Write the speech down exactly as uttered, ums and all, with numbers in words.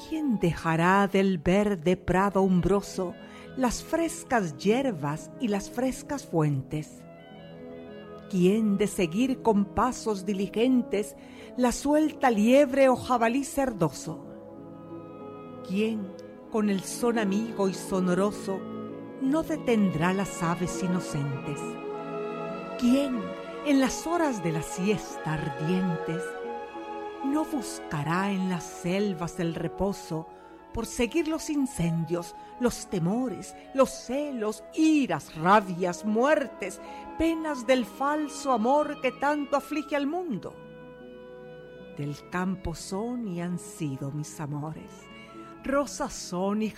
¿Quién dejará del verde prado umbroso las frescas hierbas y las frescas fuentes? ¿Quién de seguir con pasos diligentes la suelta liebre o jabalí cerdoso? ¿Quién, con el son amigo y sonoroso, no detendrá las aves inocentes? ¿Quién, en las horas de la siesta ardientes, no buscará en las selvas el reposo por seguir los incendios, los temores, los celos, iras, rabias, muertes, penas del falso amor que tanto aflige al mundo? Del campo son y han sido mis amores, rosas son y